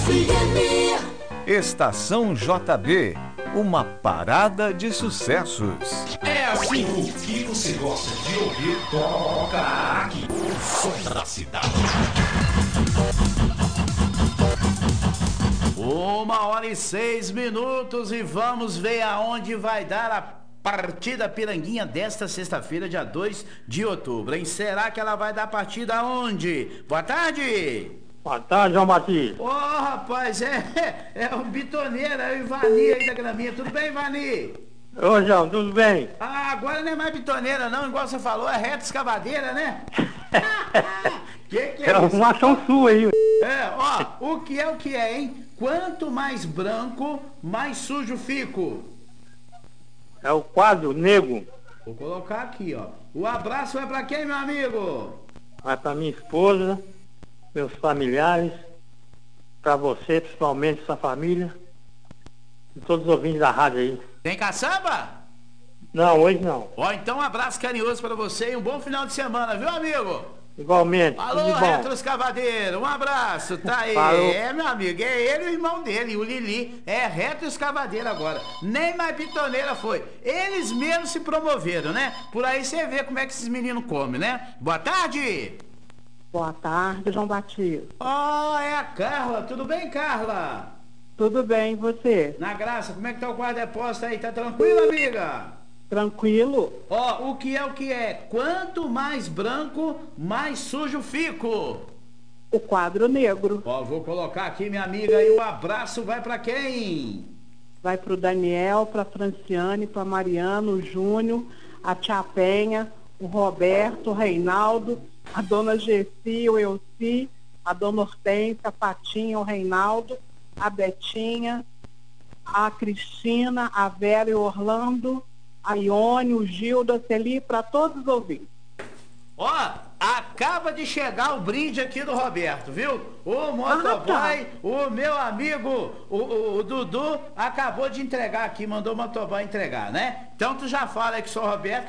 FM. Estação JB, uma parada de sucessos. É assim, o que você gosta de ouvir, toca aqui. O som da cidade. 1h06 e vamos ver aonde vai dar a partida Piranguinha desta sexta-feira, dia 2 de outubro, hein? Será que ela vai dar partida aonde? Boa tarde! Boa tarde, João Batista. Ô, rapaz, é o Bitoneiro, é o Ivani aí da Graminha. Tudo bem, Ivani? Ô, João, tudo bem? Ah, agora não é mais bitoneira não, igual você falou, é reta escavadeira, né? que é É isso? uma ação sua aí. O que é, hein? Quanto mais branco, mais sujo fico. É o quadro negro. Vou colocar aqui, ó. O abraço é pra quem, meu amigo? Vai pra minha esposa, meus familiares, pra você, principalmente, sua família, e todos os ouvintes da rádio aí. Tem caçamba? Não, hoje não. Ó, então um abraço carinhoso pra você e um bom final de semana, viu, amigo? Igualmente, Alô, tudo de bom. Retroescavadeiro, um abraço, tá aí. Falou. É, meu amigo, é ele e o irmão dele, o Lili, é retroescavadeiro agora. Nem mais bitoneira foi. Eles mesmos se promoveram, né? Por aí você vê como é que esses meninos comem, né? Boa tarde! Boa tarde, João Batista. Ó, é a Carla, tudo bem, Carla? Tudo bem, e você? Na graça, como é que tá o guarda-posto aí? Tá tranquilo, amiga? Tranquilo? Ó, o que é? Quanto mais branco, mais sujo fico. O quadro negro. Ó, vou colocar aqui, minha amiga, e o abraço vai pra quem? Vai pro Daniel, pra Franciane, pra Mariano, o Júnior, a Tia Penha, o Roberto, o Reinaldo, a dona Gessi, o Elci, a dona Hortência, a Patinha, o Reinaldo, a Betinha, a Cristina, a Vera e o Orlando, a Ione, o Gildo, a Celi, para todos os ouvintes. Ó, acaba de chegar o brinde aqui do Roberto, viu? O motoboy, o meu amigo, o Dudu, acabou de entregar aqui, mandou o motoboy entregar, né? Então tu já fala aí que sou o Roberto,